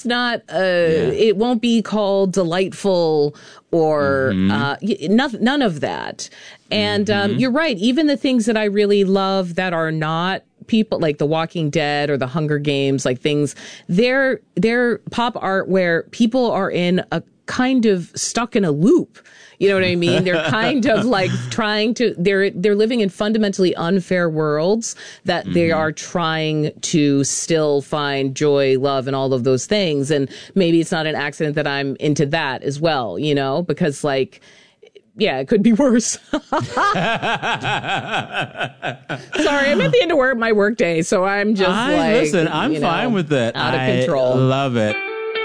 not, it won't be called delightful or none of that. And you're right. Even the things that I really love that are not people, like The Walking Dead or The Hunger Games, like things, they're pop art where people are in a kind of stuck in a loop. You know what I mean? They're kind of like they're living in fundamentally unfair worlds that they are trying to still find joy, love, and all of those things. And maybe it's not an accident that I'm into that as well, you know, because like, yeah, it could be worse. Sorry, I'm at the end of my work day, so I'm just listen, I'm fine with it. Out of control. I love it.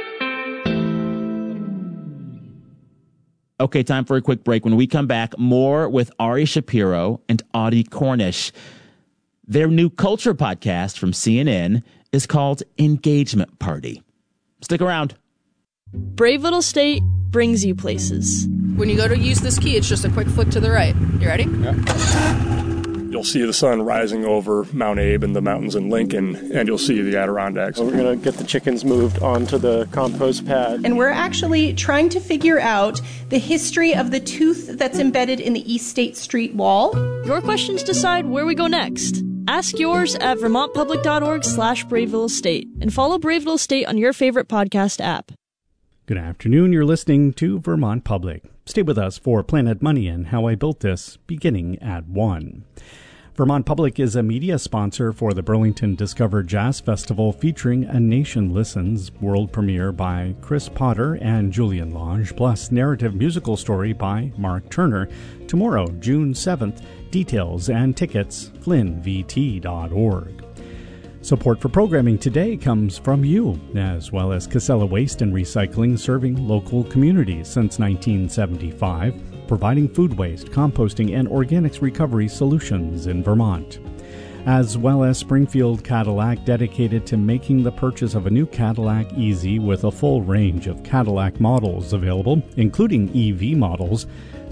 Okay, time for a quick break. When we come back, more with Ari Shapiro and Audie Cornish. Their new culture podcast from CNN is called Engagement Party. Stick around. Brave Little State brings you places. When you go to use this key, it's just a quick flick to the right. You ready? Yeah. You'll see the sun rising over Mount Abe and the mountains in Lincoln, and you'll see the Adirondacks. We're going to get the chickens moved onto the compost pad. And we're actually trying to figure out the history of the tooth that's embedded in the East State Street wall. Your questions decide where we go next. Ask yours at vermontpublic.org/Brave Little State and follow Brave Little State on your favorite podcast app. Good afternoon. You're listening to Vermont Public. Stay with us for Planet Money and How I Built This, beginning at 1. Vermont Public is a media sponsor for the Burlington Discover Jazz Festival featuring A Nation Listens, world premiere by Chris Potter and Julian Lange, plus narrative musical story by Mark Turner. Tomorrow, June 7th. Details and tickets, flynnvt.org. Support for programming today comes from you, as well as Casella Waste and Recycling, serving local communities since 1975, providing food waste, composting, and organics recovery solutions in Vermont. As well as Springfield Cadillac, dedicated to making the purchase of a new Cadillac easy with a full range of Cadillac models available, including EV models.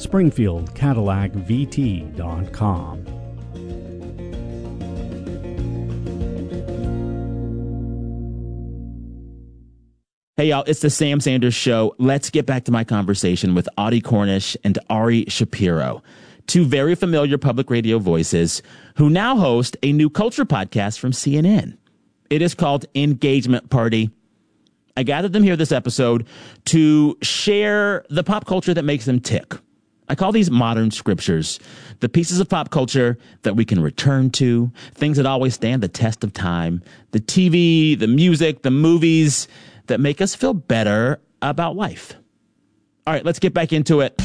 SpringfieldCadillacVT.com. Hey, y'all, it's the Sam Sanders Show. Let's get back to my conversation with Audie Cornish and Ari Shapiro, two very familiar public radio voices who now host a new culture podcast from CNN. It is called Engagement Party. I gathered them here this episode to share the pop culture that makes them tick. I call these modern scriptures, the pieces of pop culture that we can return to, things that always stand the test of time, the TV, the music, the movies that make us feel better about life. All right, let's get back into it.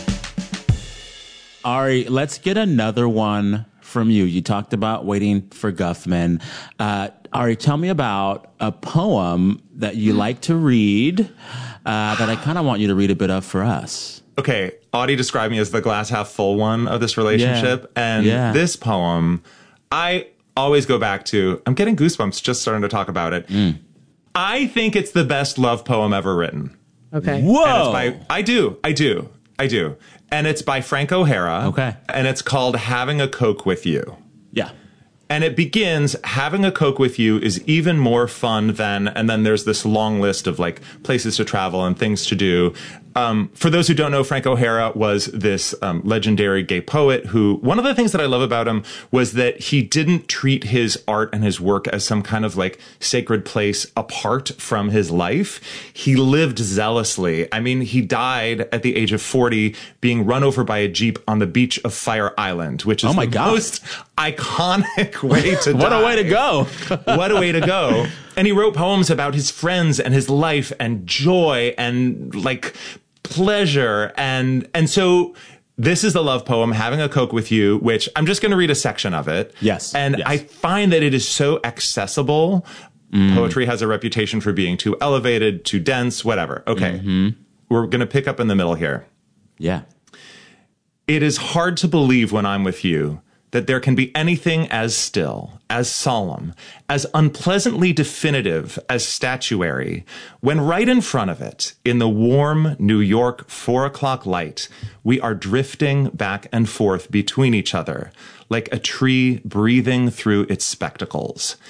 Ari, let's get another one from you. You talked about waiting for Guffman. Ari, tell me about a poem that you like to read that I kind of want you to read a bit of for us. Okay, Audie described me as the glass half full one of this relationship. Yeah. And this poem, I always go back to. I'm getting goosebumps just starting to talk about it. I think it's the best love poem ever written. Okay. Whoa. And it's by, I do. And it's by Frank O'Hara. Okay. And it's called Having a Coke with You. Yeah. And it begins, having a Coke with you is even more fun than, and then there's this long list of like places to travel and things to do. For those who don't know, Frank O'Hara was this legendary gay poet who, one of the things that I love about him was that he didn't treat his art and his work as some kind of like sacred place apart from his life. He lived zealously. I mean, he died at the age of 40 being run over by a Jeep on the beach of Fire Island, which is most iconic way to die. What a way to go. What a way to go. And he wrote poems about his friends and his life and joy and like pleasure. And so this is the love poem, Having a Coke with You, which I'm just going to read a section of it. Yes. And I find that it is so accessible. Poetry has a reputation for being too elevated, too dense, whatever. Okay. We're going to pick up in the middle here. Yeah. It is hard to believe when I'm with you that there can be anything as still, as solemn, as unpleasantly definitive as statuary, when right in front of it, in the warm New York 4 o'clock light, we are drifting back and forth between each other, like a tree breathing through its spectacles.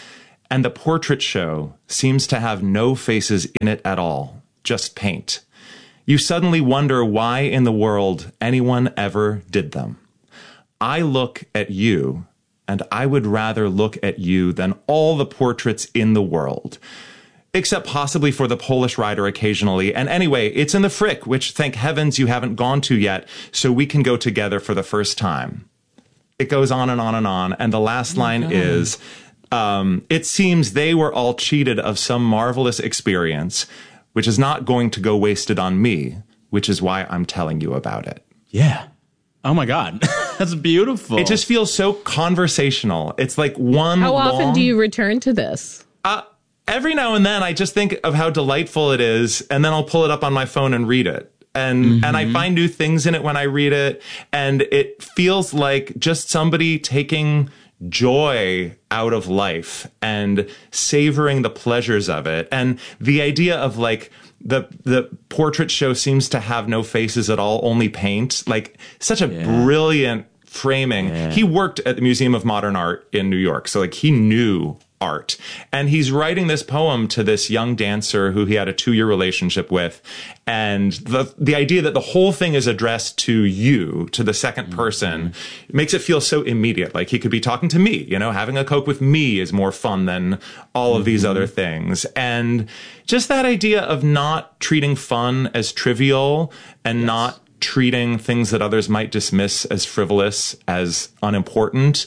And the portrait show seems to have no faces in it at all, just paint. You suddenly wonder why in the world anyone ever did them. I look at you, and I would rather look at you than all the portraits in the world. Except possibly for the Polish rider occasionally. And anyway, it's in the Frick, which thank heavens you haven't gone to yet, so we can go together for the first time. It goes on and on and on. And the last line is, it seems they were all cheated of some marvelous experience, which is not going to go wasted on me, which is why I'm telling you about it. Yeah. Oh my God. That's beautiful. It just feels so conversational. It's like one How often do you return to this? Every now and then I just think of how delightful it is, and then I'll pull it up on my phone and read it. And I find new things in it when I read it, and it feels like just somebody taking joy out of life and savoring the pleasures of it. And the idea of like the portrait show seems to have no faces at all, only paint, like such a brilliant framing. Yeah. He worked at the Museum of Modern Art in New York, so like he knew art. And he's writing this poem to this young dancer who he had a 2-year relationship with. And the idea that the whole thing is addressed to you, to the second person, makes it feel so immediate. Like he could be talking to me, you know, having a Coke with me is more fun than all of these other things. And just that idea of not treating fun as trivial and not treating things that others might dismiss as frivolous, as unimportant.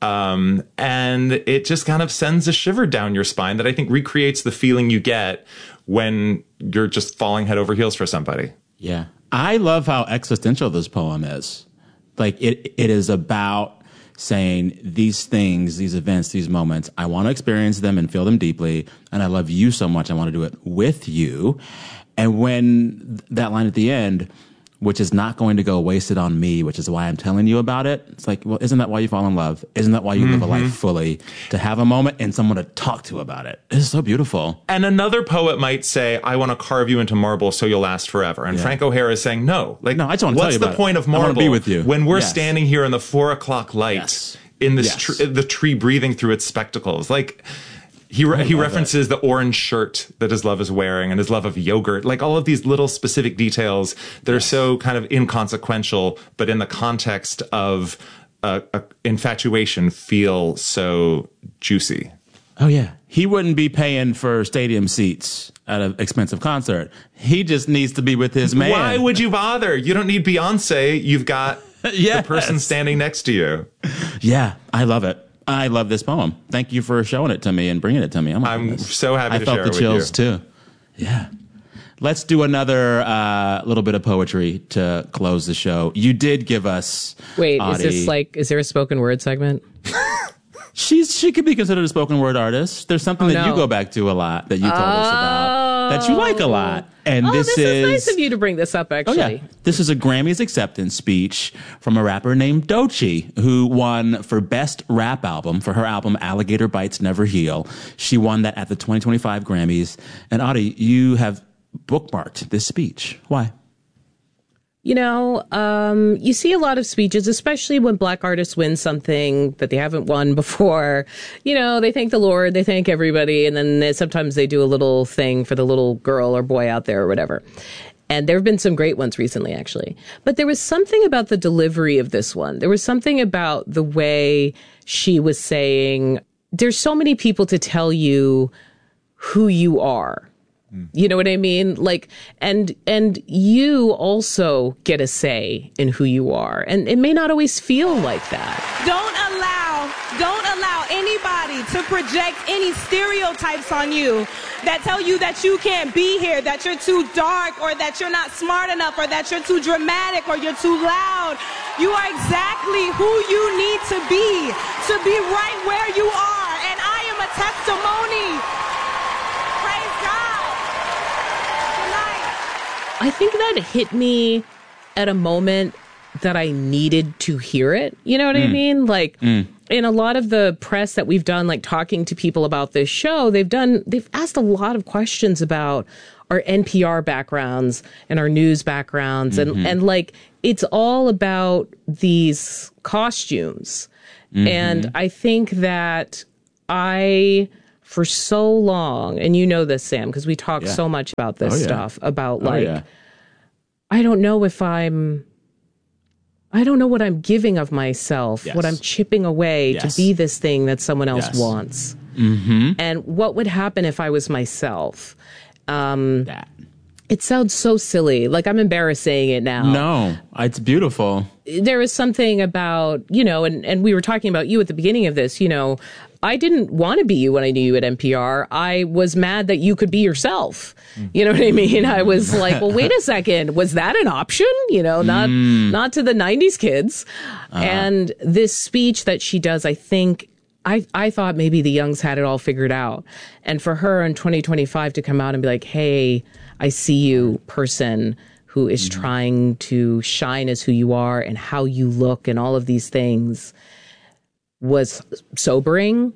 And it just kind of sends a shiver down your spine that I think recreates the feeling you get when you're just falling head over heels for somebody. Yeah. I love how existential this poem is. Like it is about saying these things, these events, these moments, I want to experience them and feel them deeply. And I love you so much. I want to do it with you. And when that line at the end, which is not going to go wasted on me, which is why I'm telling you about it. It's like, well, isn't that why you fall in love? Isn't that why you live a life fully? To have a moment and someone to talk to about it. It's so beautiful. And another poet might say, I want to carve you into marble so you'll last forever. And Frank O'Hara is saying, no. Like, no, I just want to tell you about what's the point of marble? I want to be with you. When we're standing here in the 4 o'clock light, in this the tree breathing through its spectacles. Like, he references the orange shirt that his love is wearing and his love of yogurt, like all of these little specific details that are so kind of inconsequential, but in the context of infatuation feel so juicy. Oh, yeah. He wouldn't be paying for stadium seats at an expensive concert. He just needs to be with his man. Why would you bother? You don't need Beyonce. You've got the person standing next to you. Yeah, I love it. I love this poem. Thank you for showing it to me and bringing it to me. I'm so happy to share it with you. I felt the chills too. Yeah. Let's do another little bit of poetry to close the show. You did give us. Wait, is there a spoken word segment? She could be considered a spoken word artist. There's something you go back to a lot that you told us about that you like a lot. And this is nice of you to bring this up, actually. Oh, yeah. This is a Grammys acceptance speech from a rapper named Doechii, who won for Best Rap Album for her album Alligator Bites Never Heal. She won that at the 2025 Grammys. And Audie, you have bookmarked this speech. Why? You know, you see a lot of speeches, especially when Black artists win something that they haven't won before. You know, they thank the Lord, they thank everybody, and then sometimes they do a little thing for the little girl or boy out there or whatever. And there have been some great ones recently, actually. But there was something about the delivery of this one. There was something about the way she was saying, there's so many people to tell you who you are. You know what I mean? Like, and you also get a say in who you are. And it may not always feel like that. Don't allow anybody to project any stereotypes on you that tell you that you can't be here, that you're too dark, or that you're not smart enough, or that you're too dramatic, or you're too loud. You are exactly who you need to be right where you are. And I am a testimony. I think that hit me at a moment that I needed to hear it. You know what I mean? Like in a lot of the press that we've done, like talking to people about this show, they've asked a lot of questions about our NPR backgrounds and our news backgrounds. And like, it's all about these costumes. And I think that I for so long, and you know this, Sam, because we talk so much about this stuff, about I don't know what I'm giving of myself, what I'm chipping away to be this thing that someone else wants. Mm-hmm. And what would happen if I was myself? It sounds so silly. Like, I'm embarrassed saying it now. No, it's beautiful. There is something about, and we were talking about you at the beginning of this, I didn't want to be you when I knew you at NPR. I was mad that you could be yourself. You know what I mean? I was like, well, wait a second. Was that an option? Not to the 90s kids. And this speech that she does, I think, I thought maybe the Youngs had it all figured out. And for her in 2025 to come out and be like, hey, I see you, person who is trying to shine as who you are and how you look and all of these things, was sobering,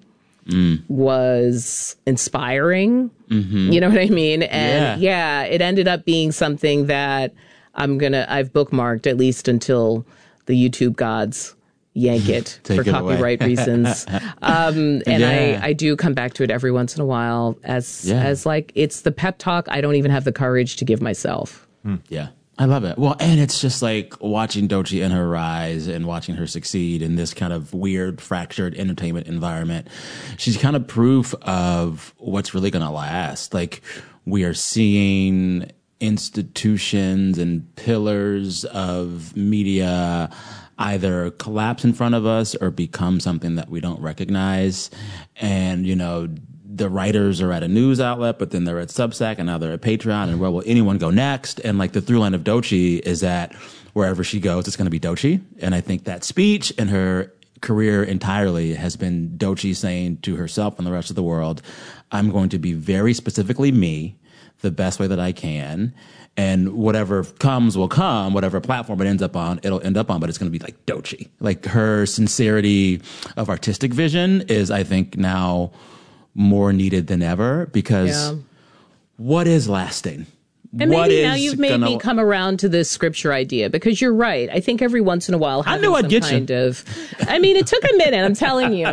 was inspiring. Mm-hmm. You know what I mean? And it ended up being something that I've bookmarked, at least until the YouTube gods yank it for copyright reasons. I do come back to it every once in a while as like, it's the pep talk I don't even have the courage to give myself. Yeah. I love it. Well, and it's just like watching Doechii in her rise and watching her succeed in this kind of weird, fractured entertainment environment. She's kind of proof of what's really going to last. Like, we are seeing institutions and pillars of media either collapse in front of us or become something that we don't recognize. And, the writers are at a news outlet, but then they're at Substack, and now they're at Patreon, and where will anyone go next? And like, the through line of Doechii is that wherever she goes, it's going to be Doechii. And I think that speech and her career entirely has been Doechii saying to herself and the rest of the world, I'm going to be very specifically me, the best way that I can. And whatever comes will come, whatever platform it ends up on, it'll end up on, but it's going to be like Doechii. Like, her sincerity of artistic vision is, I think, now more needed than ever, because what is lasting? And maybe now you've made me come around to this scripture idea, because you're right. I think every once in a while, I knew I'd get you. It took a minute, I'm telling you.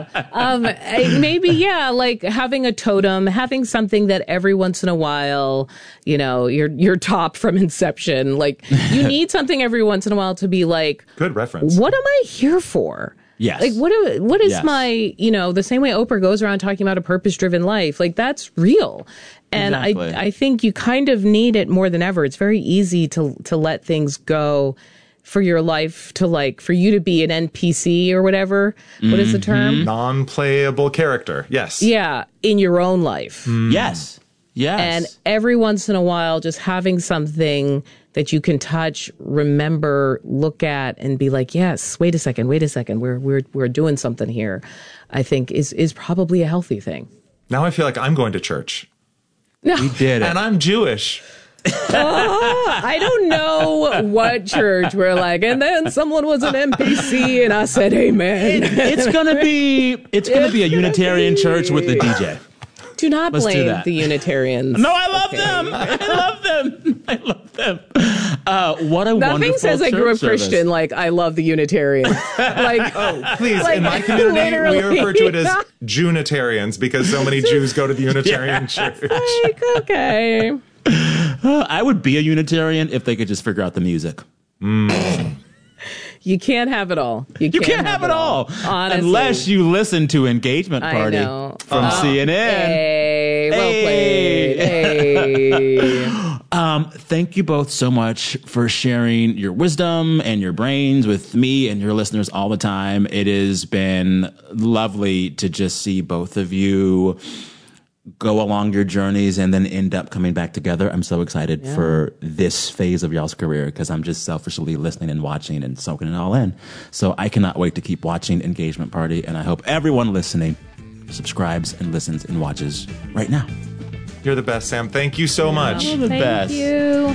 Like having a totem, having something that every once in a while, your top from Inception. Like, you need something every once in a while to be like, good reference. What am I here for? Yes. Like, what is my, the same way Oprah goes around talking about a purpose-driven life, like, that's real. And exactly. I think you kind of need it more than ever. It's very easy to let things go for your life, for you to be an NPC or whatever. What is the term? Non-playable character. Yes. Yeah. In your own life. Yes. Yes. And every once in a while, just having something that you can touch, remember, look at, and be like, yes, wait a second, we're doing something here, I think is probably a healthy thing. Now I feel like I'm going to church. No. You did it. And I'm Jewish. I don't know what church we're like. And then someone was an NPC and I said, amen. It's gonna be a Unitarian church with the DJ. Do not blame the Unitarians. No, I love them. I love them. What a Nothing wonderful says I grew up service. Christian like I love the Unitarians. Please, in my community, we refer to it as Junitarians because so many Jews go to the Unitarian church. Like, okay. I would be a Unitarian if they could just figure out the music. You can't have it all. You can't have it all. Honestly. Unless you listen to Engagement Party from CNN. Hey, well played. Hey. Thank you both so much for sharing your wisdom and your brains with me and your listeners all the time. It has been lovely to just see both of you go along your journeys and then end up coming back together. I'm so excited for this phase of y'all's career because I'm just selfishly listening and watching and soaking it all in. So I cannot wait to keep watching Engagement Party, and I hope everyone listening subscribes and listens and watches right now. You're the best, Sam. Thank you so much. You're the best. Thank you.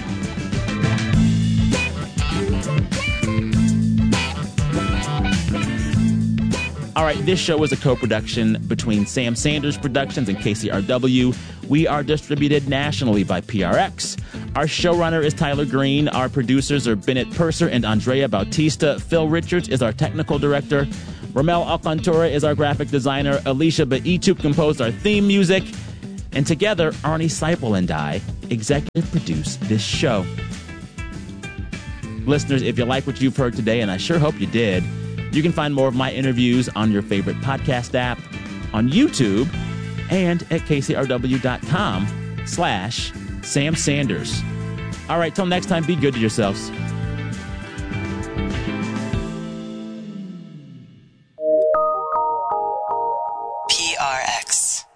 All right, this show is a co-production between Sam Sanders Productions and KCRW. We are distributed nationally by PRX. Our showrunner is Tyler Green. Our producers are Bennett Purser and Andrea Bautista. Phil Richards is our technical director. Ramel Alcantora is our graphic designer. Alicia Baitu composed our theme music. And together, Arnie Seipel and I executive produce this show. Listeners, if you like what you've heard today, and I sure hope you did, you can find more of my interviews on your favorite podcast app, on YouTube, and at kcrw.com/Sam Sanders. All right, till next time, be good to yourselves. PRX.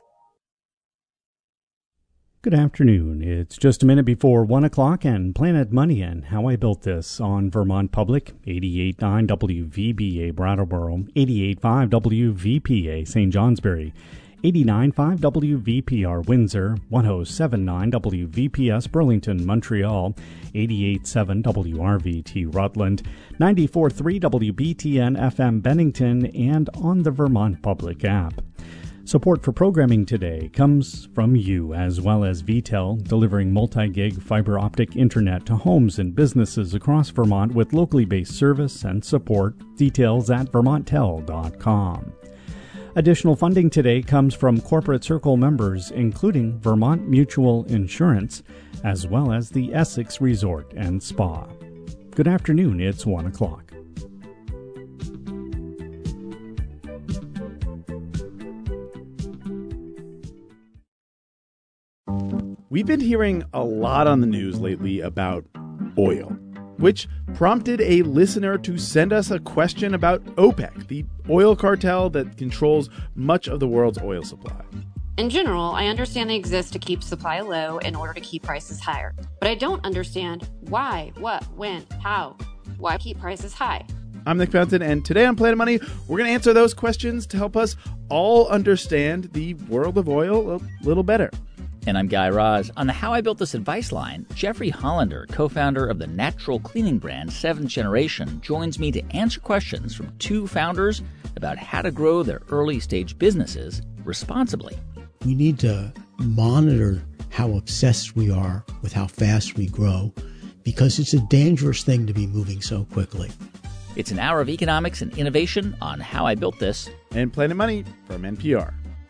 Good afternoon. It's just a minute before 1 o'clock, and Planet Money and How I Built This on Vermont Public, 88.9 WVBA Brattleboro, 88.5 WVPA St. Johnsbury, 89.5 WVPR Windsor, 107.9 WVPS Burlington, Montreal, 88.7 WRVT Rutland, 94.3 WBTN FM Bennington, and on the Vermont Public app. Support for programming today comes from you, as well as VTEL, delivering multi-gig fiber optic internet to homes and businesses across Vermont with locally based service and support. Details at vermonttel.com. Additional funding today comes from Corporate Circle members, including Vermont Mutual Insurance, as well as the Essex Resort and Spa. Good afternoon, it's 1 o'clock. We've been hearing a lot on the news lately about oil, which prompted a listener to send us a question about OPEC, the oil cartel that controls much of the world's oil supply. In general, I understand they exist to keep supply low in order to keep prices higher. But I don't understand why, what, when, how. Why keep prices high? I'm Nick Fountain, and today on Planet Money, we're going to answer those questions to help us all understand the world of oil a little better. And I'm Guy Raz. On the How I Built This advice line, Jeffrey Hollander, co-founder of the natural cleaning brand 7th Generation, joins me to answer questions from two founders about how to grow their early-stage businesses responsibly. We need to monitor how obsessed we are with how fast we grow, because it's a dangerous thing to be moving so quickly. It's an hour of economics and innovation on How I Built This. And Planet Money from NPR.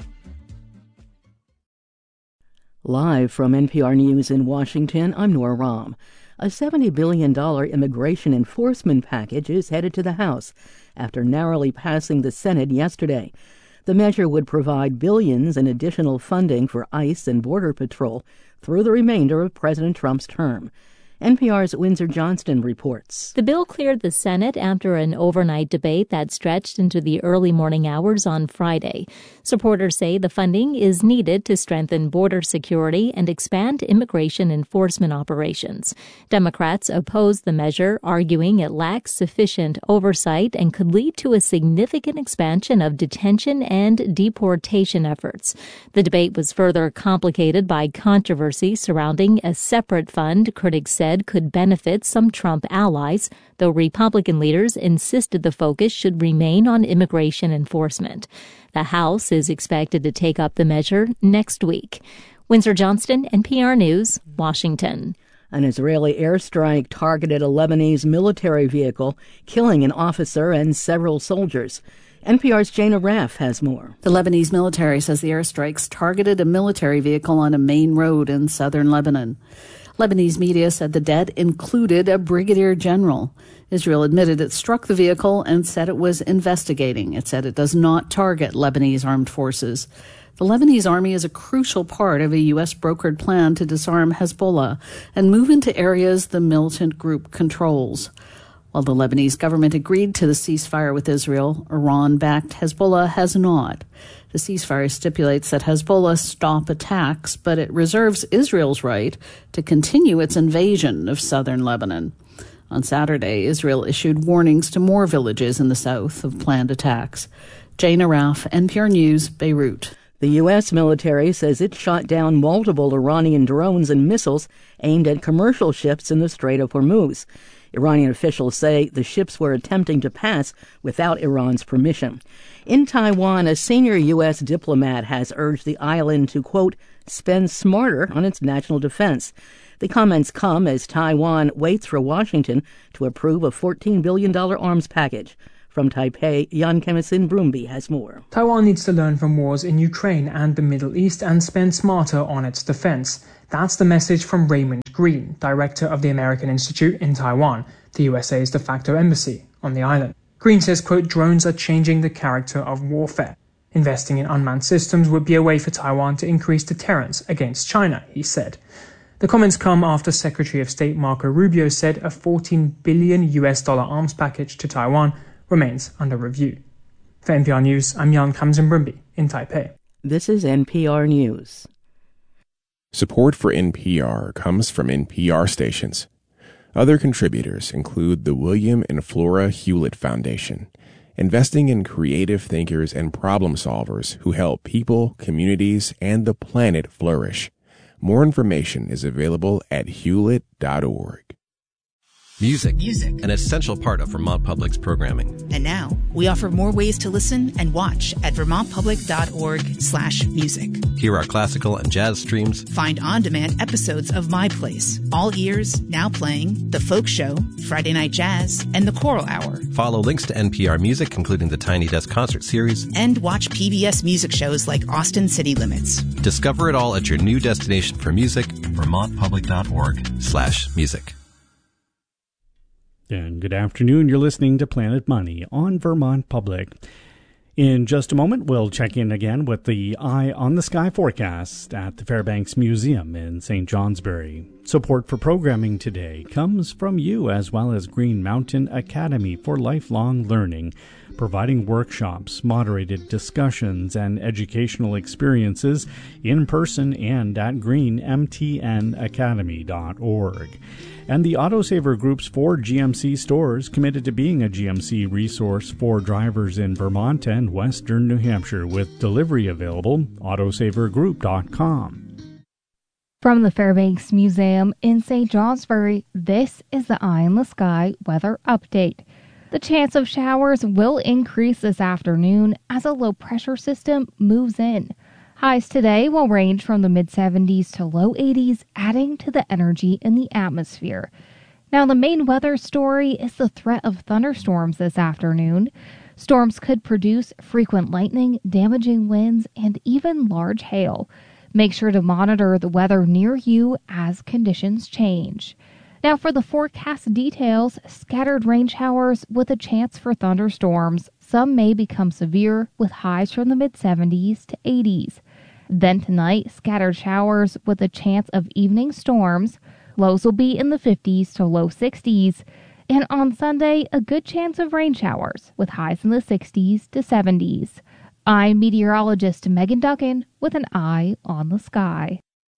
Live from NPR News in Washington, I'm Nora Rahm. A $70 billion immigration enforcement package is headed to the House after narrowly passing the Senate yesterday. The measure would provide billions in additional funding for ICE and Border Patrol through the remainder of President Trump's term. NPR's Windsor Johnston reports. The bill cleared the Senate after an overnight debate that stretched into the early morning hours on Friday. Supporters say the funding is needed to strengthen border security and expand immigration enforcement operations. Democrats oppose the measure, arguing it lacks sufficient oversight and could lead to a significant expansion of detention and deportation efforts. The debate was further complicated by controversy surrounding a separate fund critics said could benefit some Trump allies, though Republican leaders insisted the focus should remain on immigration enforcement. The House is expected to take up the measure next week. Windsor Johnston, NPR News, Washington. An Israeli airstrike targeted a Lebanese military vehicle, killing an officer and several soldiers. NPR's Jana Raff has more. The Lebanese military says the airstrikes targeted a military vehicle on a main road in southern Lebanon. Lebanese media said the dead included a brigadier general. Israel admitted it struck the vehicle and said it was investigating. It said it does not target Lebanese armed forces. The Lebanese army is a crucial part of a U.S. brokered plan to disarm Hezbollah and move into areas the militant group controls. While the Lebanese government agreed to the ceasefire with Israel, Iran-backed Hezbollah has not. The ceasefire stipulates that Hezbollah stop attacks, but it reserves Israel's right to continue its invasion of southern Lebanon. On Saturday, Israel issued warnings to more villages in the south of planned attacks. Jana Raff, NPR News, Beirut. The U.S. military says it shot down multiple Iranian drones and missiles aimed at commercial ships in the Strait of Hormuz. Iranian officials say the ships were attempting to pass without Iran's permission. In Taiwan, a senior U.S. diplomat has urged the island to, quote, spend smarter on its national defense. The comments come as Taiwan waits for Washington to approve a $14 billion arms package. From Taipei, Jan Kemison Brumby has more. Taiwan needs to learn from wars in Ukraine and the Middle East and spend smarter on its defense. That's the message from Raymond Green, director of the American Institute in Taiwan, the USA's de facto embassy on the island. Green says, quote, drones are changing the character of warfare. Investing in unmanned systems would be a way for Taiwan to increase deterrence against China, he said. The comments come after Secretary of State Marco Rubio said a $14 billion arms package to Taiwan remains under review. For NPR News, I'm Jan Kamsen Brumby in Taipei. This is NPR News. Support for NPR comes from NPR stations. Other contributors include the William and Flora Hewlett Foundation, investing in creative thinkers and problem solvers who help people, communities, and the planet flourish. More information is available at hewlett.org. Music, an essential part of Vermont Public's programming. And now we offer more ways to listen and watch at vermontpublic.org/music. Hear our classical and jazz streams. Find on-demand episodes of My Place, All Ears, Now Playing, The Folk Show, Friday Night Jazz, and The Choral Hour. Follow links to NPR Music, including the Tiny Desk Concert Series. And watch PBS music shows like Austin City Limits. Discover it all at your new destination for music, vermontpublic.org/music. And good afternoon. You're listening to Planet Money on Vermont Public. In just a moment, we'll check in again with the Eye on the Sky forecast at the Fairbanks Museum in St. Johnsbury. Support for programming today comes from you, as well as Green Mountain Academy for Lifelong Learning, providing workshops, moderated discussions, and educational experiences in person and at greenmtnacademy.org. And the Autosaver Group's 4 GMC stores committed to being a GMC resource for drivers in Vermont and Western New Hampshire, with delivery available. Autosavergroup.com. From the Fairbanks Museum in St. Johnsbury, this is the Eye in the Sky weather update. The chance of showers will increase this afternoon as a low-pressure system moves in. Highs today will range from the mid-70s to low 80s, adding to the energy in the atmosphere. Now, the main weather story is the threat of thunderstorms this afternoon. Storms could produce frequent lightning, damaging winds, and even large hail. Make sure to monitor the weather near you as conditions change. Now, for the forecast details, scattered rain showers with a chance for thunderstorms. Some may become severe, with highs from the mid-70s to 80s. Then tonight, scattered showers with a chance of evening storms. Lows will be in the 50s to low 60s. And on Sunday, a good chance of rain showers, with highs in the 60s to 70s. I'm meteorologist Megan Duncan with an eye on the sky.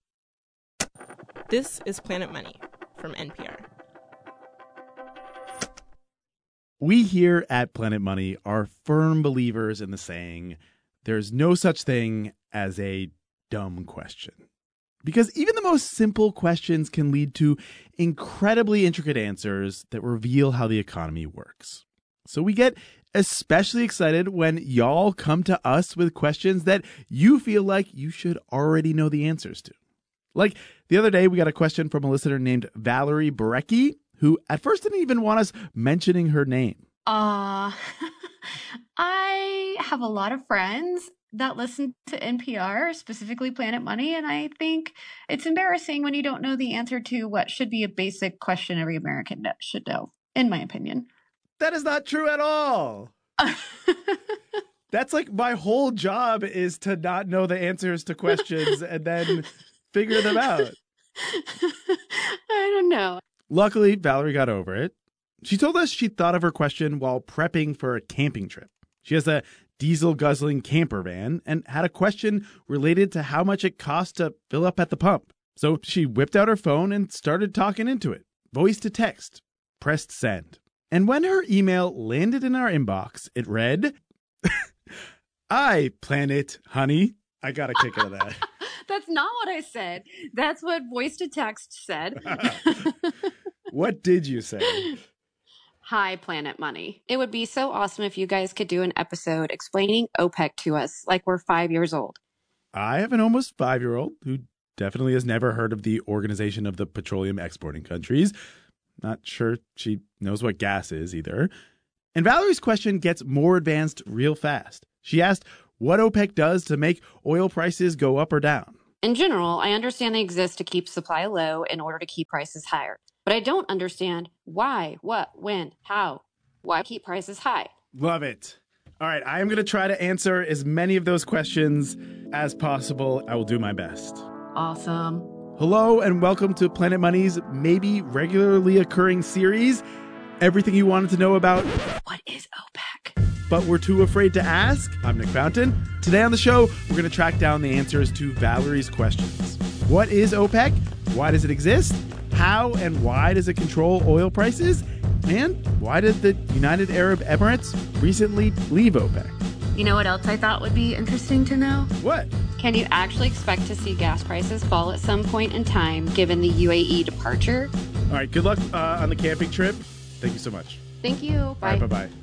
This is Planet Money from NPR. We here at Planet Money are firm believers in the saying, there's no such thing as a dumb question. Because even the most simple questions can lead to incredibly intricate answers that reveal how the economy works. So we get especially excited when y'all come to us with questions that you feel like you should already know the answers to. Like the other day, we got a question from a listener named Valerie Barecki, who at first didn't even want us mentioning her name. I have a lot of friends that listen to NPR, specifically Planet Money, and I think it's embarrassing when you don't know the answer to what should be a basic question every American should know, in my opinion. That is not true at all. That's like my whole job is to not know the answers to questions and then figure them out. I don't know. Luckily, Valerie got over it. She told us she thought of her question while prepping for a camping trip. She has a diesel-guzzling camper van and had a question related to how much it costs to fill up at the pump. So she whipped out her phone and started talking into it. Voice to text. Pressed send. And when her email landed in our inbox, it read, "I plan it, honey." I got a kick out of that. That's not what I said. That's what voice to text said. What did you say? Hi, Planet Money. It would be so awesome if you guys could do an episode explaining OPEC to us like we're 5 years old. I have an almost 5-year-old who definitely has never heard of the Organization of the Petroleum Exporting Countries. Not sure she knows what gas is either. And Valerie's question gets more advanced real fast. She asked what OPEC does to make oil prices go up or down. In general, I understand they exist to keep supply low in order to keep prices higher. But I don't understand why, what, when, how. Why keep prices high? Love it. All right, I am going to try to answer as many of those questions as possible. I will do my best. Awesome. Hello and welcome to Planet Money's maybe regularly occurring series, Everything You Wanted to Know About What is OPEC? But We're Too Afraid to Ask. I'm Nick Fountain. Today on the show, we're going to track down the answers to Valerie's questions. What is OPEC? Why does it exist? How and why does it control oil prices? And why did the United Arab Emirates recently leave OPEC? You know what else I thought would be interesting to know? What? Can you actually expect to see gas prices fall at some point in time given the UAE departure? All right, good luck on the camping trip. Thank you so much. Thank you. Bye. All right, bye-bye.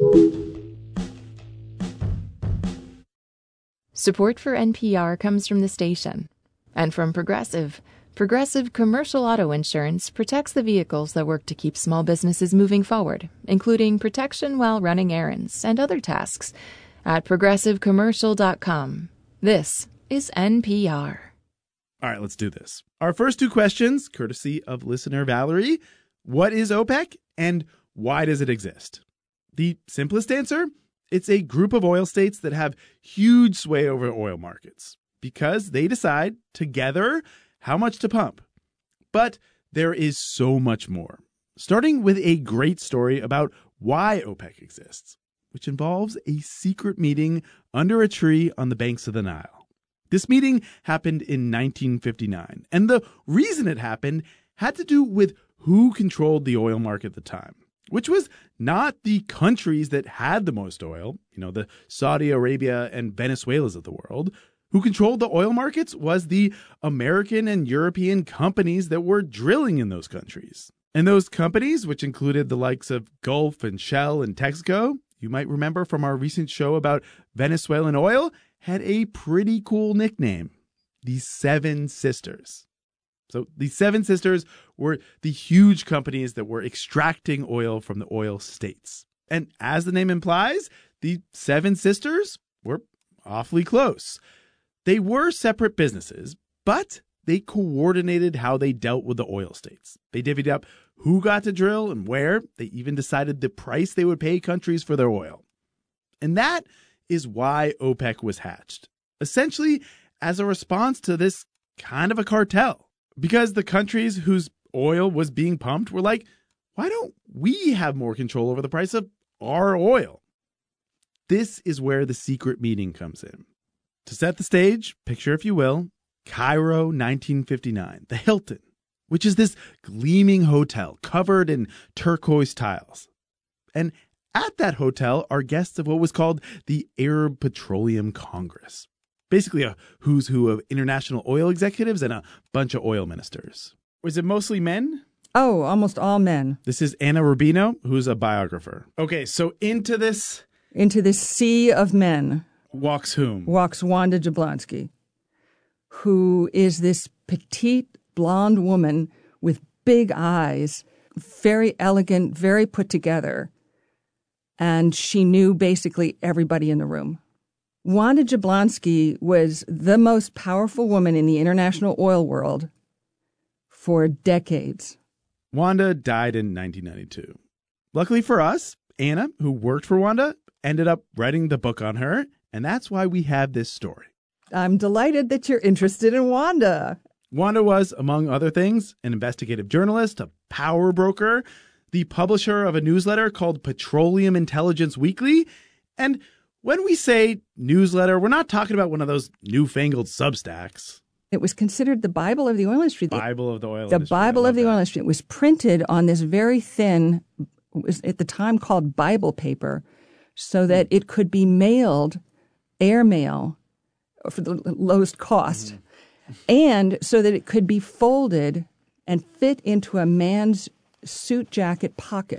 Support for NPR comes from the station and from Progressive. Progressive Commercial Auto Insurance protects the vehicles that work to keep small businesses moving forward, including protection while running errands and other tasks. At progressivecommercial.com. This is NPR. All right, let's do this. Our first two questions, courtesy of listener Valerie. What is OPEC and why does it exist? The simplest answer, it's a group of oil states that have huge sway over oil markets because they decide together how much to pump. But there is so much more, starting with a great story about why OPEC exists, which involves a secret meeting under a tree on the banks of the Nile. This meeting happened in 1959, and the reason it happened had to do with who controlled the oil market at the time, which was not the countries that had the most oil, the Saudi Arabia and Venezuelas of the world. Who controlled the oil markets was the American and European companies that were drilling in those countries. And those companies, which included the likes of Gulf and Shell and Texaco, you might remember from our recent show about Venezuelan oil, had a pretty cool nickname, the Seven Sisters. So the Seven Sisters were the huge companies that were extracting oil from the oil states. And as the name implies, the Seven Sisters were awfully close. They were separate businesses, but they coordinated how they dealt with the oil states. They divvied up who got to drill and where. They even decided the price they would pay countries for their oil. And that is why OPEC was hatched, essentially as a response to this kind of a cartel. Because the countries whose oil was being pumped were like, why don't we have more control over the price of our oil? This is where the secret meeting comes in. To set the stage, picture, if you will, Cairo, 1959, the Hilton, which is this gleaming hotel covered in turquoise tiles. And at that hotel are guests of what was called the Arab Petroleum Congress. Basically a who's who of international oil executives and a bunch of oil ministers. Was it mostly men? Oh, almost all men. This is Anna Rubino, who's a biographer. Okay, so into this sea of men. Walks whom? Walks Wanda Jablonski, who is this petite blonde woman with big eyes, very elegant, very put together. And she knew basically everybody in the room. Wanda Jablonski was the most powerful woman in the international oil world for decades. Wanda died in 1992. Luckily for us, Anna, who worked for Wanda, ended up writing the book on her. And that's why we have this story. I'm delighted that you're interested in Wanda. Wanda was, among other things, an investigative journalist, a power broker, the publisher of a newsletter called Petroleum Intelligence Weekly. And when we say newsletter, we're not talking about one of those newfangled Substacks. It was considered the Bible of the oil industry. The Bible of the oil industry. The Bible of the oil industry. It was printed on this very thin, it was at the time called Bible paper, so that it could be mailed airmail for the lowest cost, and so that it could be folded and fit into a man's suit jacket pocket.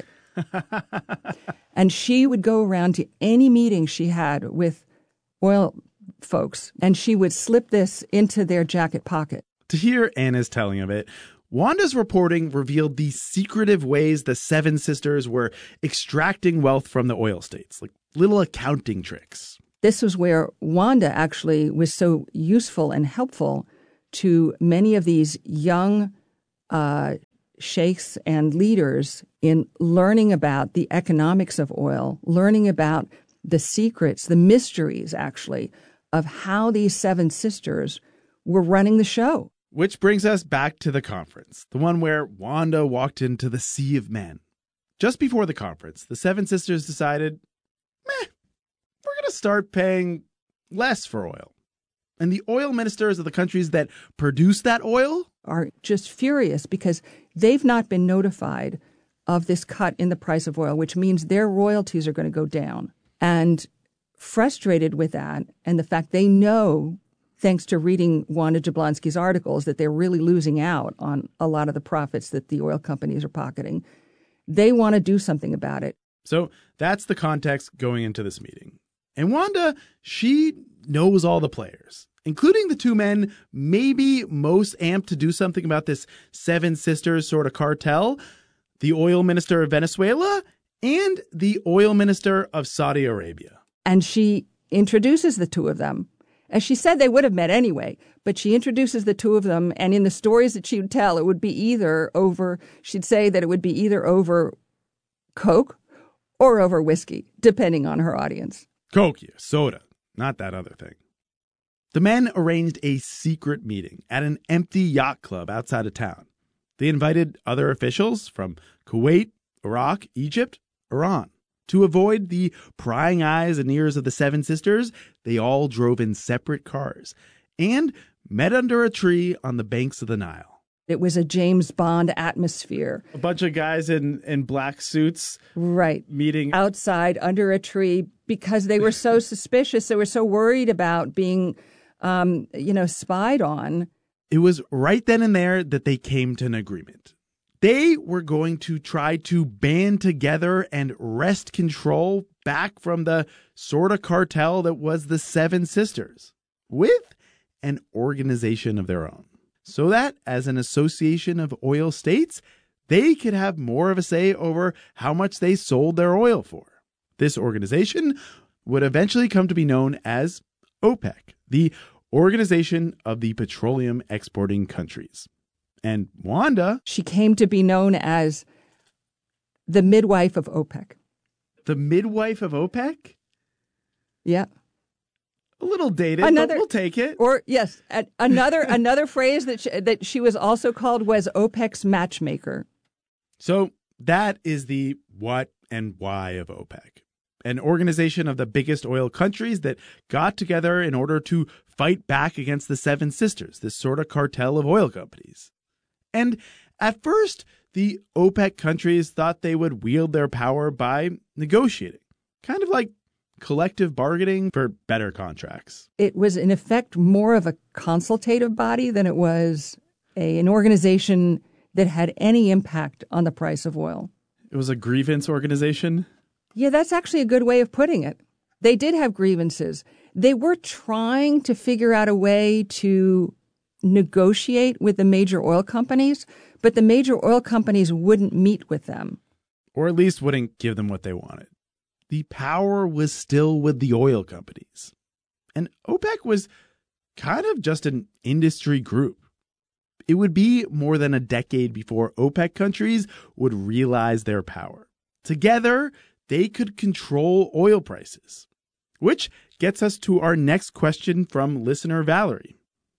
And she would go around to any meeting she had with oil folks, and she would slip this into their jacket pocket. To hear Anna's telling of it, Wanda's reporting revealed the secretive ways the Seven Sisters were extracting wealth from the oil states, like little accounting tricks. This was where Wanda actually was so useful and helpful to many of these young sheikhs and leaders in learning about the economics of oil, learning about the secrets, the mysteries, actually, of how these Seven Sisters were running the show. Which brings us back to the conference, the one where Wanda walked into the sea of men. Just before the conference, the Seven Sisters decided, we're going to start paying less for oil. And the oil ministers of the countries that produce that oil are just furious because they've not been notified of this cut in the price of oil, which means their royalties are going to go down. And frustrated with that and the fact they know, thanks to reading Wanda Jablonski's articles, that they're really losing out on a lot of the profits that the oil companies are pocketing, they want to do something about it. So that's the context going into this meeting. And Wanda, she knows all the players, including the two men maybe most amped to do something about this Seven Sisters sort of cartel, the oil minister of Venezuela and the oil minister of Saudi Arabia. And she introduces the two of them. As she said, they would have met anyway, but she introduces the two of them. And in the stories that she would tell, it would be either over, she'd say that it would be either over Coke or over whiskey, depending on her audience. Coke, yeah, soda, not that other thing. The men arranged a secret meeting at an empty yacht club outside of town. They invited other officials from Kuwait, Iraq, Egypt, Iran. To avoid the prying eyes and ears of the Seven Sisters, they all drove in separate cars and met under a tree on the banks of the Nile. It was a James Bond atmosphere. A bunch of guys in black suits. Right. Meeting outside under a tree because they were so suspicious. They were so worried about being, spied on. It was right then and there that they came to an agreement. They were going to try to band together and wrest control back from the sort of cartel that was the Seven Sisters with an organization of their own. So that as an association of oil states, they could have more of a say over how much they sold their oil for. This organization would eventually come to be known as OPEC, the Organization of the Petroleum Exporting Countries. And Wanda, she came to be known as the midwife of OPEC. The midwife of OPEC? Yeah. A little dated, but we'll take it. Or yes, another phrase that she was also called was OPEC's matchmaker. So that is the what and why of OPEC, an organization of the biggest oil countries that got together in order to fight back against the Seven Sisters, this sort of cartel of oil companies. And at first, the OPEC countries thought they would wield their power by negotiating, kind of like collective bargaining for better contracts. It was, in effect, more of a consultative body than it was an organization that had any impact on the price of oil. It was a grievance organization? Yeah, that's actually a good way of putting it. They did have grievances. They were trying to figure out a way to negotiate with the major oil companies, but the major oil companies wouldn't meet with them. Or at least wouldn't give them what they wanted. The power was still with the oil companies. And OPEC was kind of just an industry group. It would be more than a decade before OPEC countries would realize their power. Together, they could control oil prices. Which gets us to our next question from listener Valerie.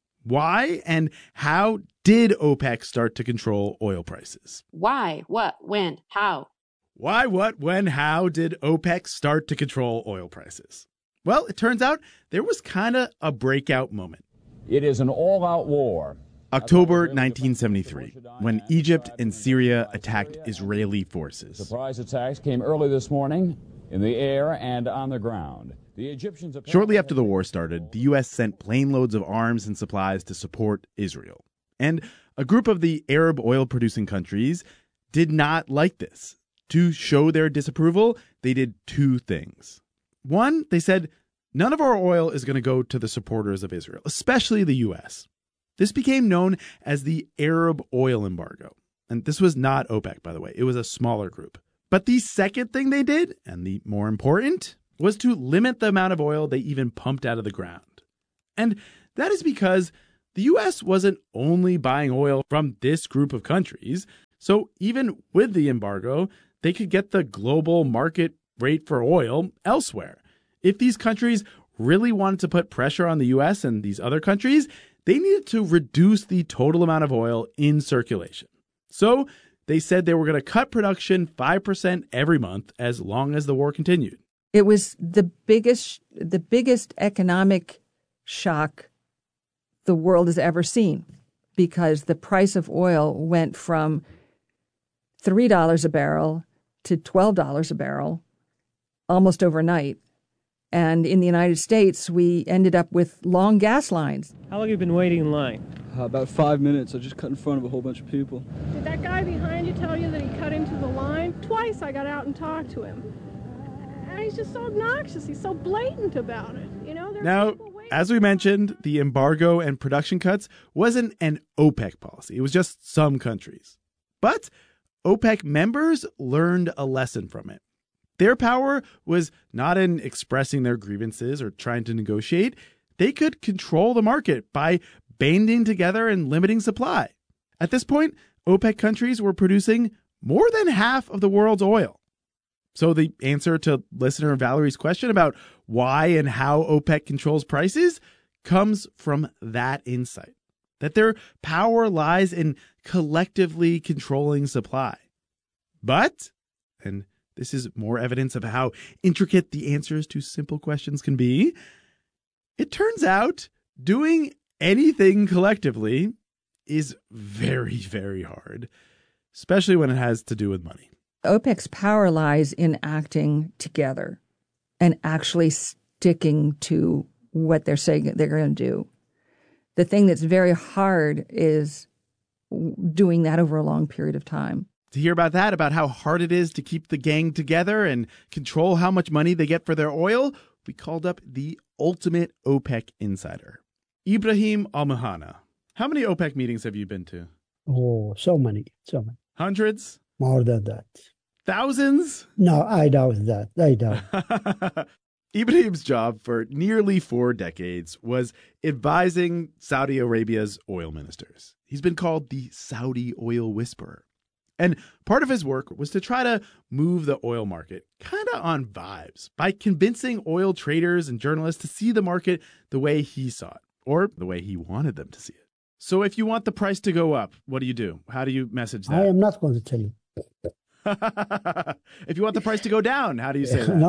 Why and how did OPEC start to control oil prices? Why, what, when, how? Why, what, when, how did OPEC start to control oil prices? Well, it turns out there was kind of a breakout moment. It is an all-out war. October 1973, when Egypt and Syria attacked Israeli forces. Surprise attacks came early this morning in the air and on the ground. The Egyptians Shortly after the war started, the U.S. sent plane loads of arms and supplies to support Israel. And a group of the Arab oil-producing countries did not like this. To show their disapproval, they did two things. One, they said, none of our oil is going to go to the supporters of Israel, especially the U.S. This became known as the Arab oil embargo. And this was not OPEC, by the way. It was a smaller group. But the second thing they did, and the more important, was to limit the amount of oil they even pumped out of the ground. And that is because the U.S. wasn't only buying oil from this group of countries. So even with the embargo, they could get the global market rate for oil elsewhere. If these countries really wanted to put pressure on the U.S. and these other countries, they needed to reduce the total amount of oil in circulation. So they said they were going to cut production 5% every month as long as the war continued. It was the biggest economic shock the world has ever seen, because the price of oil went from $3 a barrel to $12 a barrel almost overnight. And in the United States, we ended up with long gas lines. How long have you been waiting in line? About 5 minutes. I just cut in front of a whole bunch of people. Did that guy behind you tell you that he cut into the line? Twice I got out and talked to him. And he's just so obnoxious. He's so blatant about it. You know, now, as we mentioned, the embargo and production cuts wasn't an OPEC policy. It was just some countries. But OPEC members learned a lesson from it. Their power was not in expressing their grievances or trying to negotiate. They could control the market by banding together and limiting supply. At this point, OPEC countries were producing more than half of the world's oil. So the answer to listener Valerie's question about why and how OPEC controls prices comes from that insight, that their power lies in collectively controlling supply. But, and this is more evidence of how intricate the answers to simple questions can be, it turns out doing anything collectively is very, very hard, especially when it has to do with money. OPEC's power lies in acting together and actually sticking to what they're saying they're going to do. The thing that's very hard is doing that over a long period of time. To hear about that, about how hard it is to keep the gang together and control how much money they get for their oil, we called up the ultimate OPEC insider, Ibrahim Al-Muhanna. How many OPEC meetings have you been to? Oh, so many. Hundreds? More than that. Thousands? No, I doubt that. I doubt. Ibrahim's job for nearly 4 decades was advising Saudi Arabia's oil ministers. He's been called the Saudi oil whisperer. And part of his work was to try to move the oil market kind of on vibes by convincing oil traders and journalists to see the market the way he saw it, or the way he wanted them to see it. So if you want the price to go up, what do? How do you message that? I am not going to tell you. If you want the price to go down, how do you say that?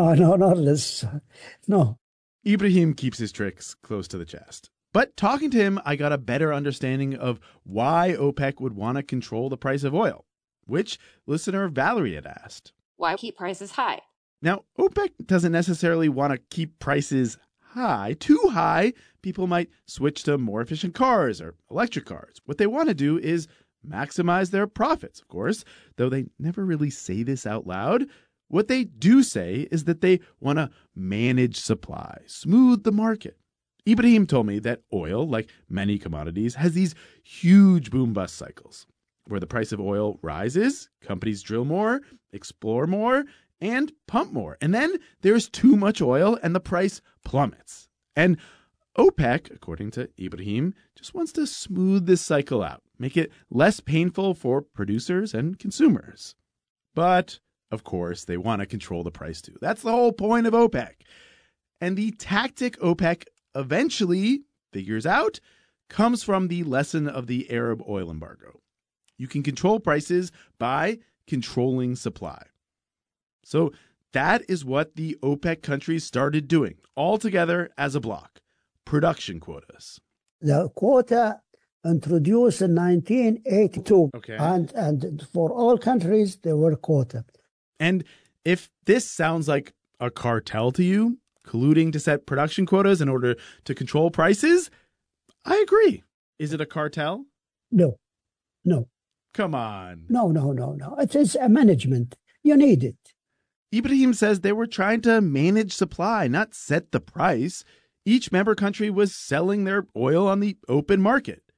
No. Ibrahim keeps his tricks close to the chest. But talking to him, I got a better understanding of why OPEC would want to control the price of oil, which listener Valerie had asked. Why keep prices high? Now, OPEC doesn't necessarily want to keep prices high, too high. People might switch to more efficient cars or electric cars. What they want to do is maximize their profits, of course, though they never really say this out loud. What they do say is that they want to manage supply, smooth the market. Ibrahim told me that oil, like many commodities, has these huge boom-bust cycles where the price of oil rises, companies drill more, explore more, and pump more. And then there's too much oil and the price plummets. And OPEC, according to Ibrahim, just wants to smooth this cycle out, make it less painful for producers and consumers. But, of course, they want to control the price too. That's the whole point of OPEC. And the tactic OPEC eventually figures out comes from the lesson of the Arab oil embargo. You can control prices by controlling supply. So that is what the OPEC countries started doing, all together as a bloc. Production quotas. The quota introduced in 1982. Okay. And for all countries, there were quota. And if this sounds like a cartel to you, colluding to set production quotas in order to control prices, I agree. Is it a cartel? No. Come on. No. It is a management. You need it. Ibrahim says they were trying to manage supply, not set the price. Each member country was selling their oil on the open market.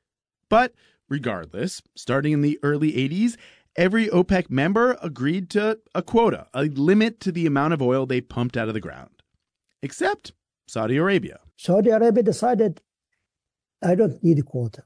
But regardless, starting in the early 80s, every OPEC member agreed to a quota, a limit to the amount of oil they pumped out of the ground. Except Saudi Arabia. Saudi Arabia decided, I don't need a quota.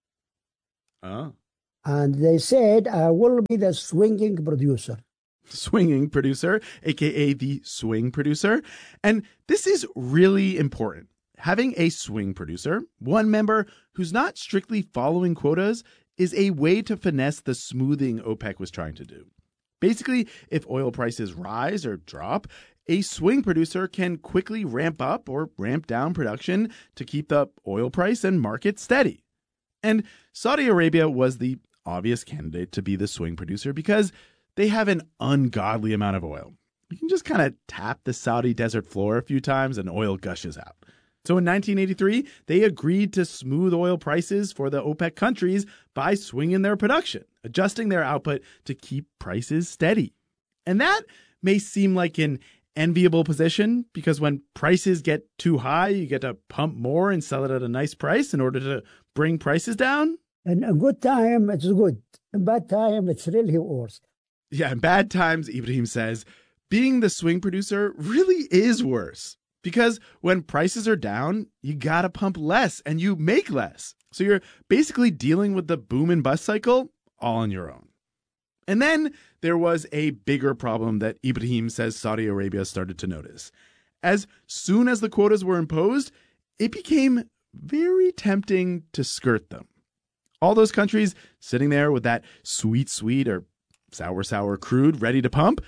Oh. And they said, I will be the swinging producer. Swinging producer, aka the swing producer. And this is really important. Having a swing producer, one member who's not strictly following quotas, is a way to finesse the smoothing OPEC was trying to do. Basically, if oil prices rise or drop, a swing producer can quickly ramp up or ramp down production to keep the oil price and market steady. And Saudi Arabia was the obvious candidate to be the swing producer because they have an ungodly amount of oil. You can just kind of tap the Saudi desert floor a few times and oil gushes out. So in 1983, they agreed to smooth oil prices for the OPEC countries by swinging their production, adjusting their output to keep prices steady. And that may seem like an enviable position because when prices get too high, you get to pump more and sell it at a nice price in order to bring prices down. In a good time, it's good. In bad time, it's really worse. Yeah, in bad times, Ibrahim says, being the swing producer really is worse. Because when prices are down, you gotta pump less and you make less. So you're basically dealing with the boom and bust cycle all on your own. And then there was a bigger problem that Ibrahim says Saudi Arabia started to notice. As soon as the quotas were imposed, it became very tempting to skirt them. All those countries sitting there with that sweet or sour crude ready to pump,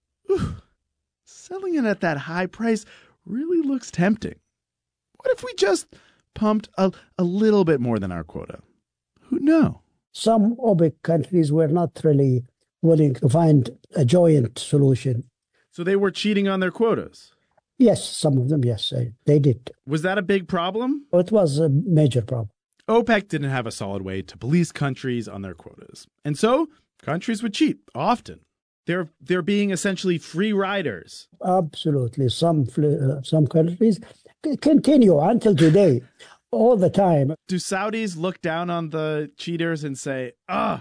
selling it at that high price really looks tempting. What if we just pumped a little bit more than our quota? Who'd know? Some OPEC countries were not really willing to find a joint solution. So they were cheating on their quotas? Yes, some of them, yes, they did. Was that a big problem? It was a major problem. OPEC didn't have a solid way to police countries on their quotas. And so countries would cheat, often. They're being essentially free riders. Absolutely. Some countries continue until today, all the time. Do Saudis look down on the cheaters and say,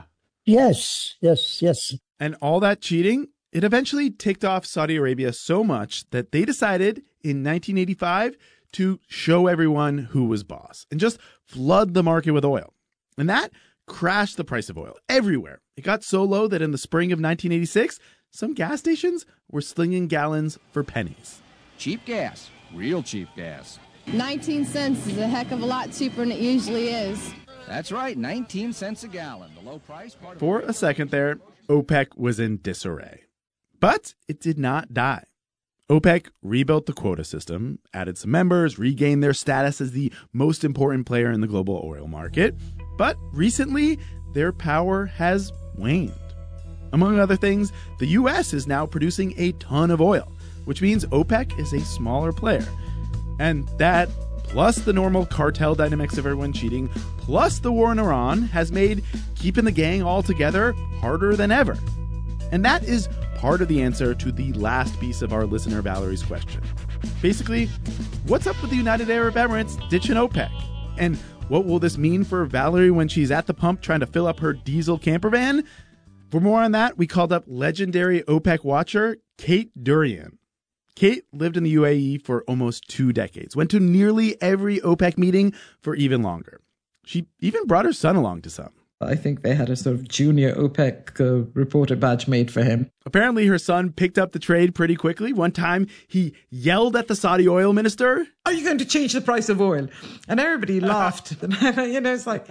Yes. And all that cheating, it eventually ticked off Saudi Arabia so much that they decided in 1985 to show everyone who was boss and just flood the market with oil. And that crashed the price of oil everywhere. It got so low that in the spring of 1986, some gas stations were slinging gallons for pennies. Cheap gas, real cheap gas. 19 cents is a heck of a lot cheaper than it usually is. That's right, 19 cents a gallon. The low price part of For a second there, OPEC was in disarray. But it did not die. OPEC rebuilt the quota system, added some members, regained their status as the most important player in the global oil market. But recently, their power has waned. Among other things, the U.S. is now producing a ton of oil, which means OPEC is a smaller player. And that, plus the normal cartel dynamics of everyone cheating, plus the war in Iran, has made keeping the gang all together harder than ever. And that is part of the answer to the last piece of our listener Valerie's question. Basically, what's up with the United Arab Emirates ditching OPEC? And what will this mean for Valerie when she's at the pump trying to fill up her diesel camper van? For more on that, we called up legendary OPEC watcher Kate Durian. Kate lived in the UAE for almost 2 decades, went to nearly every OPEC meeting for even longer. She even brought her son along to some. I think they had a sort of junior OPEC reporter badge made for him. Apparently her son picked up the trade pretty quickly. One time he yelled at the Saudi oil minister, "Are you going to change the price of oil?" And everybody laughed. You know, it's like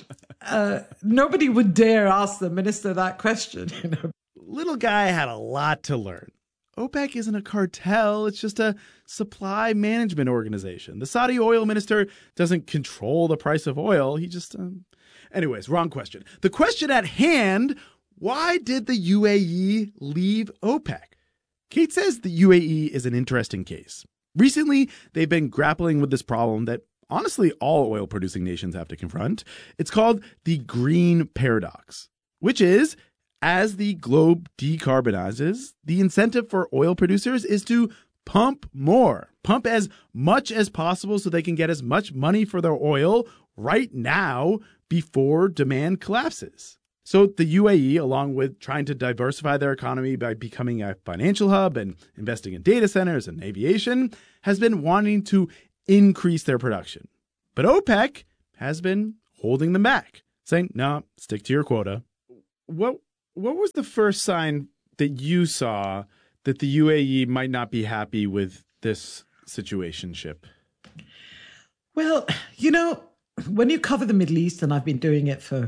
nobody would dare ask the minister that question. You know, little guy had a lot to learn. OPEC isn't a cartel. It's just a supply management organization. The Saudi oil minister doesn't control the price of oil. He just... Anyways, wrong question. The question at hand, why did the UAE leave OPEC? Kate says the UAE is an interesting case. Recently, they've been grappling with this problem that honestly all oil-producing nations have to confront. It's called the green paradox, which is, as the globe decarbonizes, the incentive for oil producers is to pump more, pump as much as possible so they can get as much money for their oil right now before demand collapses. So the UAE, along with trying to diversify their economy by becoming a financial hub and investing in data centers and aviation, has been wanting to increase their production. But OPEC has been holding them back, saying, no, stick to your quota. What was the first sign that you saw that the UAE might not be happy with this situationship? Well, you know, when you cover the Middle East, and I've been doing it for,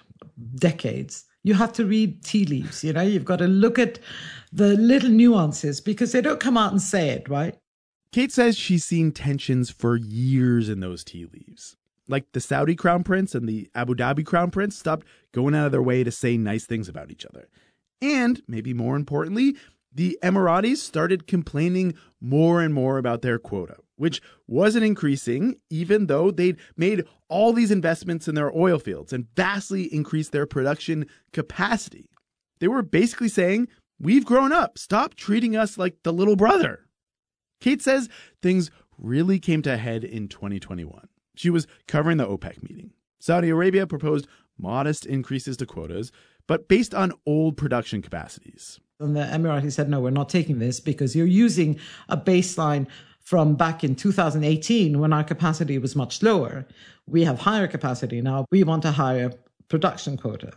decades, you have to read tea leaves, you know? You've got to look at the little nuances because they don't come out and say it, right? Kate says she's seen tensions for years in those tea leaves. Like the Saudi crown prince and the Abu Dhabi crown prince stopped going out of their way to say nice things about each other. And, maybe more importantly, the Emiratis started complaining more and more about their quota, which wasn't increasing even though they'd made all these investments in their oil fields and vastly increased their production capacity. They were basically saying, we've grown up, stop treating us like the little brother. Kate says things really came to a head in 2021. She was covering the OPEC meeting. Saudi Arabia proposed modest increases to quotas, but based on old production capacities. And the Emiratis said, no, we're not taking this because you're using a baseline from back in 2018 when our capacity was much lower. We have higher capacity now. We want a higher production quota.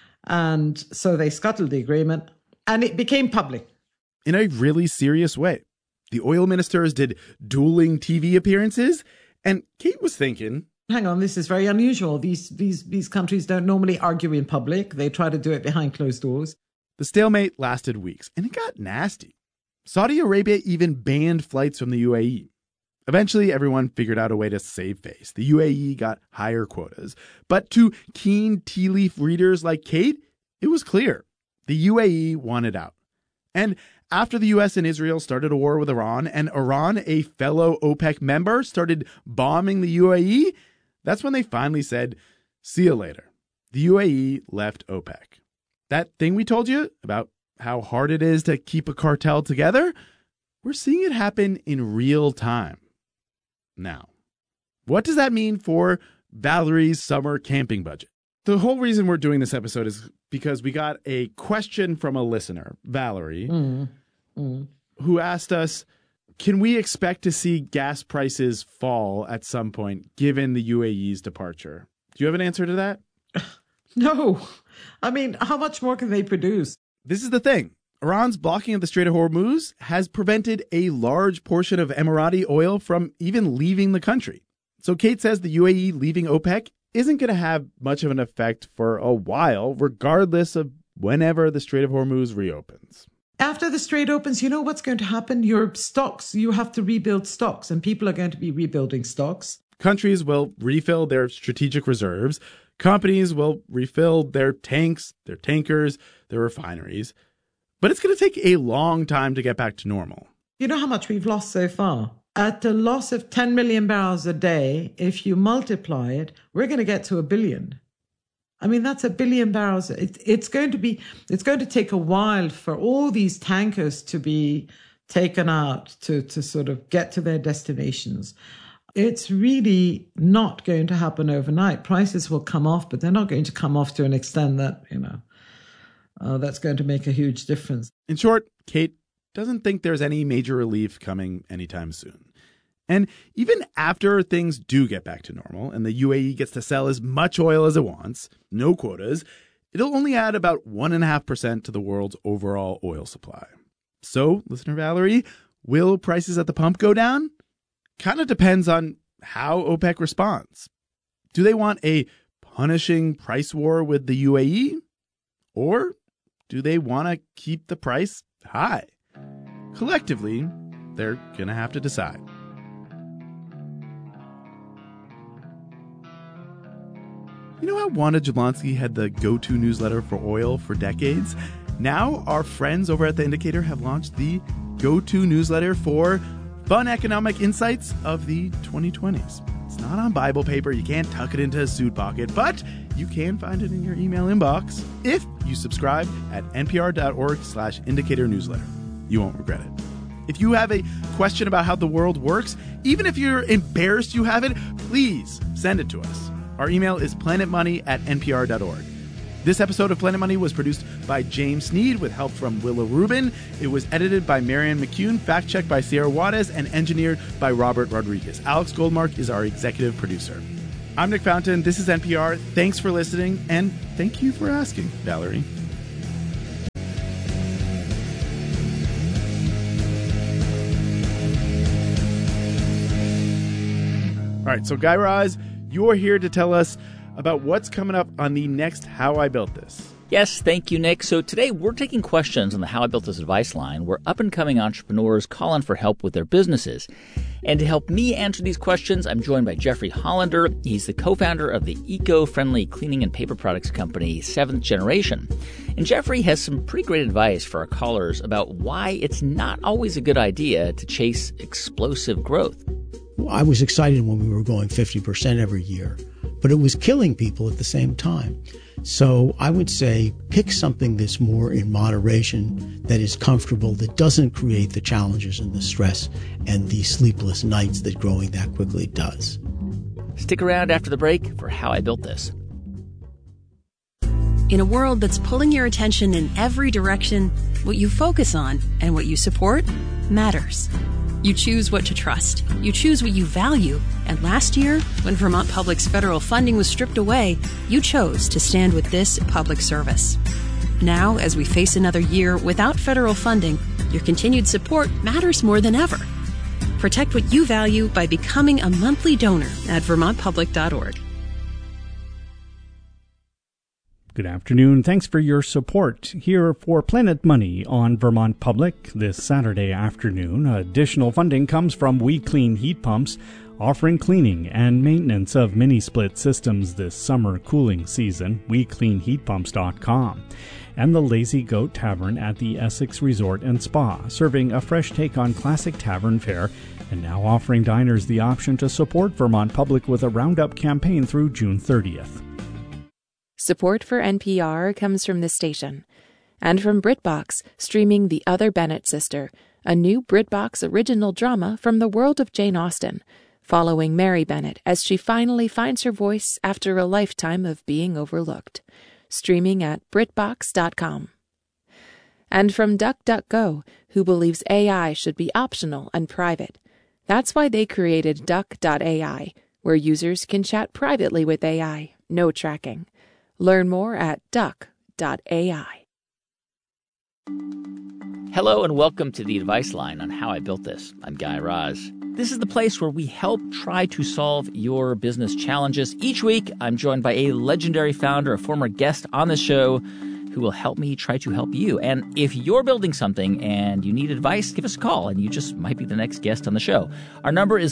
And so they scuttled the agreement and it became public. In a really serious way. The oil ministers did dueling TV appearances, and Kate was thinking, hang on, this is very unusual. These countries don't normally argue in public. They try to do it behind closed doors. The stalemate lasted weeks, and it got nasty. Saudi Arabia even banned flights from the UAE. Eventually, everyone figured out a way to save face. The UAE got higher quotas. But to keen tea leaf readers like Kate, it was clear. The UAE wanted out. And after the U.S. and Israel started a war with Iran, and Iran, a fellow OPEC member, started bombing the UAE, that's when they finally said, see you later. The UAE left OPEC. That thing we told you about how hard it is to keep a cartel together, we're seeing it happen in real time. Now, what does that mean for Valerie's summer camping budget? The whole reason we're doing this episode is because we got a question from a listener, Valerie, who asked us, can we expect to see gas prices fall at some point given the UAE's departure? Do you have an answer to that? No. I mean, how much more can they produce? This is the thing. Iran's blocking of the Strait of Hormuz has prevented a large portion of Emirati oil from even leaving the country. So Kate says the UAE leaving OPEC isn't going to have much of an effect for a while, regardless of whenever the Strait of Hormuz reopens. After the Strait opens, you know what's going to happen? Your stocks, you have to rebuild stocks, and people are going to be rebuilding stocks. Countries will refill their strategic reserves. Companies will refill their tanks, their tankers, their refineries. But it's going to take a long time to get back to normal. You know how much we've lost so far? At a loss of 10 million barrels a day, if you multiply it, we're going to get to 1 billion. I mean, that's 1 billion barrels. It's going to take a while for all these tankers to be taken out to sort of get to their destinations. It's really not going to happen overnight. Prices will come off, but they're not going to come off to an extent that, that's going to make a huge difference. In short, Kate doesn't think there's any major relief coming anytime soon. And even after things do get back to normal and the UAE gets to sell as much oil as it wants, no quotas, it'll only add about 1.5% to the world's overall oil supply. So, listener Valerie, will prices at the pump go down? Kind of depends on how OPEC responds. Do they want a punishing price war with the UAE? Or do they want to keep the price high? Collectively, they're going to have to decide. You know how Wanda Jablonski had the go-to newsletter for oil for decades? Now, our friends over at The Indicator have launched the go-to newsletter for fun economic insights of the 2020s. It's not on Bible paper. You can't tuck it into a suit pocket, but you can find it in your email inbox if you subscribe at npr.org/indicator newsletter. You won't regret it. If you have a question about how the world works, even if you're embarrassed you have it, please send it to us. Our email is planetmoney@npr.org. This episode of Planet Money was produced by James Sneed with help from Willow Rubin. It was edited by Marianne McCune, fact-checked by Sierra Juarez, and engineered by Robert Rodriguez. Alex Goldmark is our executive producer. I'm Nick Fountain. This is NPR. Thanks for listening, and thank you for asking, Valerie. All right, so Guy Raz, you're here to tell us about what's coming up on the next How I Built This. Yes, thank you, Nick. So today we're taking questions on the How I Built This advice line where up-and-coming entrepreneurs call in for help with their businesses. And to help me answer these questions, I'm joined by Jeffrey Hollander. He's the co-founder of the eco-friendly cleaning and paper products company, Seventh Generation. And Jeffrey has some pretty great advice for our callers about why it's not always a good idea to chase explosive growth. I was excited when we were going 50% every year, but it was killing people at the same time. So I would say pick something that's more in moderation, that is comfortable, that doesn't create the challenges and the stress and the sleepless nights that growing that quickly does. Stick around after the break for How I Built This. In a world that's pulling your attention in every direction, what you focus on and what you support matters. You choose what to trust. You choose what you value. And last year, when Vermont Public's federal funding was stripped away, you chose to stand with this public service. Now, as we face another year without federal funding, your continued support matters more than ever. Protect what you value by becoming a monthly donor at vermontpublic.org. Good afternoon. Thanks for your support. Here for Planet Money on Vermont Public this Saturday afternoon. Additional funding comes from We Clean Heat Pumps, offering cleaning and maintenance of mini-split systems this summer cooling season. WeCleanHeatPumps.com. And the Lazy Goat Tavern at the Essex Resort and Spa, serving a fresh take on classic tavern fare and now offering diners the option to support Vermont Public with a roundup campaign through June 30th. Support for NPR comes from this station and from BritBox, streaming The Other Bennett Sister, a new BritBox original drama from the world of Jane Austen, following Mary Bennett as she finally finds her voice after a lifetime of being overlooked. Streaming at BritBox.com. And from DuckDuckGo, who believes AI should be optional and private. That's why they created Duck.ai, where users can chat privately with AI, no tracking. Learn more at duck.ai. Hello and welcome to the advice line on How I Built This. I'm Guy Raz. This is the place where we help try to solve your business challenges. Each week, I'm joined by a legendary founder, a former guest on the show, who will help me try to help you. And if you're building something and you need advice, give us a call and you just might be the next guest on the show. Our number is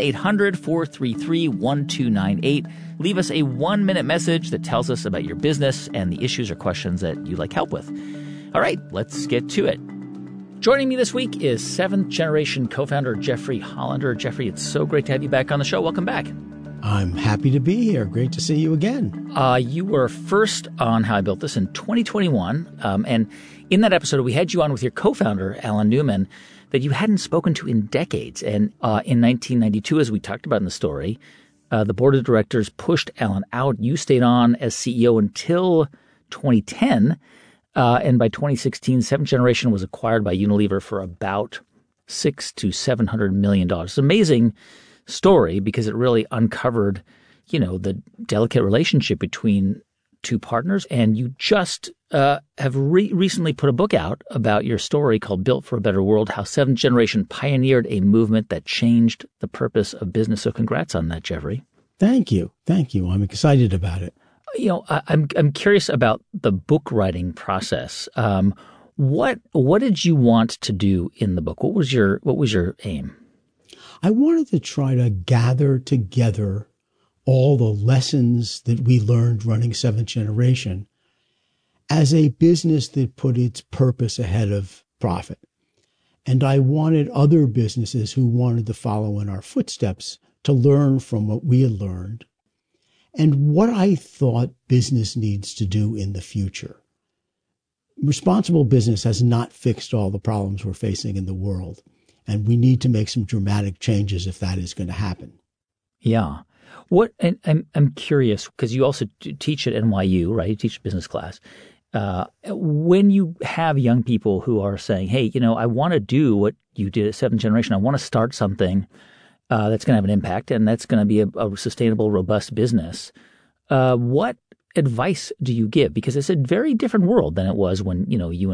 1-800-433-1298. Leave us a 1-minute message that tells us about your business and the issues or questions that you'd like help with. All right, let's get to it. Joining me this week is Seventh Generation co-founder Jeffrey Hollander. Jeffrey, it's so great to have you back on the show. Welcome back. I'm happy to be here. Great to see you again. You were first on How I Built This in 2021. And in that episode, we had you on with your co-founder, Alan Newman, that you hadn't spoken to in decades. And in 1992, as we talked about in the story, the board of directors pushed Alan out. You stayed on as CEO until 2010. And by 2016, Seventh Generation was acquired by Unilever for about $600 to $700 million. It's amazing story because it really uncovered, the delicate relationship between two partners. And you just have recently put a book out about your story called Built for a Better World, how Seventh Generation pioneered a movement that changed the purpose of business. So congrats on that, Jeffrey. Thank you. I'm excited about it. I'm curious about the book writing process. What did you want to do in the book? What was your aim? I wanted to try to gather together all the lessons that we learned running Seventh Generation as a business that put its purpose ahead of profit. And I wanted other businesses who wanted to follow in our footsteps to learn from what we had learned and what I thought business needs to do in the future. Responsible business has not fixed all the problems we're facing in the world. And we need to make some dramatic changes if that is going to happen. Yeah. I'm curious because you also teach at NYU, right? You teach business class. When you have young people who are saying, hey, I want to do what you did at Seventh Generation. I want to start something that's going to have an impact and that's going to be a sustainable, robust business. What advice do you give? Because it's a very different world than it was when, you